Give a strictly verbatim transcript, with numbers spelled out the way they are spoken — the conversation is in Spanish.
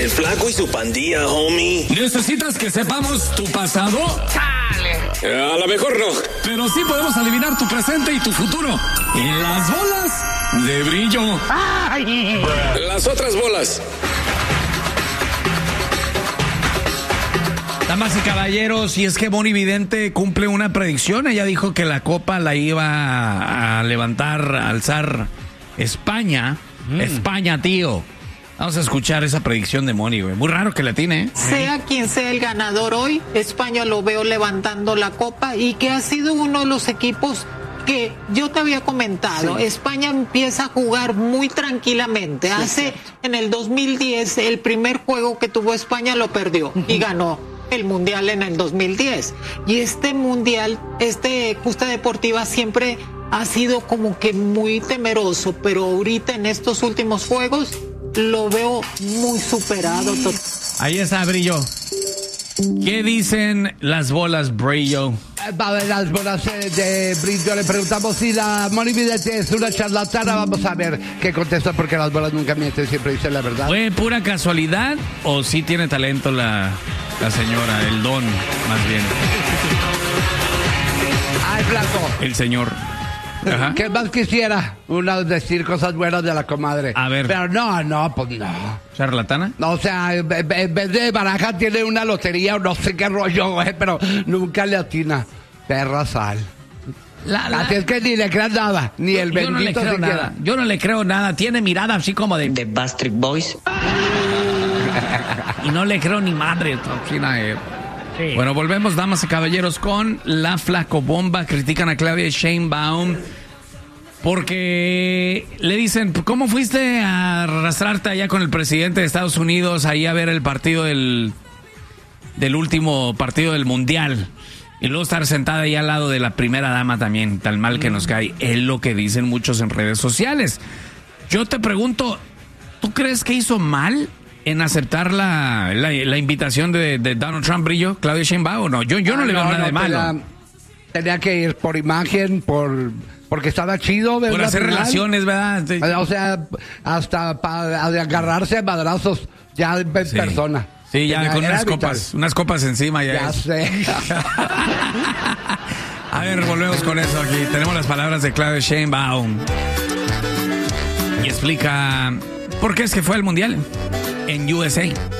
El Flaco y su pandilla, homie. ¿Necesitas que sepamos tu pasado? Eh, a lo mejor no. Pero sí podemos adivinar tu presente y tu futuro. En las bolas de brillo. Ay. Las otras bolas. Damas y caballeros, y es que Moni Vidente cumple una predicción. Ella dijo que la copa la iba a levantar, a alzar España. Mm. España, tío. Vamos a escuchar esa predicción de Moni, güey. Muy raro que la tiene, ¿eh? Sea quien sea el ganador hoy, España lo veo levantando la copa y que ha sido uno de los equipos que yo te había comentado. Sí. España empieza a jugar muy tranquilamente. Sí, Hace, sí. en el dos mil diez, el primer juego que tuvo España lo perdió uh-huh. y ganó el Mundial en el dos mil diez. Y este Mundial, este Justa Deportiva siempre ha sido como que muy temeroso, pero ahorita en estos últimos juegos lo veo muy superado. Ahí está, Brillo. ¿Qué dicen las bolas, Brillo? Las bolas de Brillo. Le preguntamos si la Moni Vidente es una charlatana. Vamos a ver qué contesta, porque las bolas nunca mienten, siempre dicen la verdad. ¿Fue pura casualidad o sí tiene talento la, la señora? El don, más bien. Ay, Flaco. El señor. Ajá. ¿Qué más quisiera? Una decir cosas buenas de la comadre. A ver. Pero no, no, pues no. ¿Charlatana? No, o sea, en vez de baraja tiene una lotería o no sé qué rollo, güey, pero nunca le atina. Perra sal. La, la, Así es que ni le creas nada, ni el yo bendito no le creo siquiera. nada. Yo no le creo nada. Tiene mirada así como de... The Backstreet Boys. Y no le creo ni madre. Sí. Bueno, volvemos, damas y caballeros, con la Flacobomba. Critican a Claudia Sheinbaum porque le dicen, ¿cómo fuiste a arrastrarte allá con el presidente de Estados Unidos ahí a ver el partido del, del último partido del Mundial? Y luego estar sentada ahí al lado de la primera dama también, tan mal que nos cae. Es lo que dicen muchos en redes sociales. Yo te pregunto, ¿tú crees que hizo mal en aceptar la, la, la invitación de, de Donald Trump, Brillo, Claudia Sheinbaum, o no? Yo, yo no, no le veo no, nada no, de malo. Tenía, tenía que ir por imagen, por porque estaba chido, ¿verdad? Por hacer final. relaciones, ¿verdad? Sí. O sea, hasta para agarrarse a madrazos ya en sí. persona. Sí, ya tenía, con unas vital. copas, unas copas encima ya. Ya es. sé. A ver, volvemos con eso aquí. Tenemos las palabras de Claudia Sheinbaum. Y explica por qué es que fue al Mundial en U S A.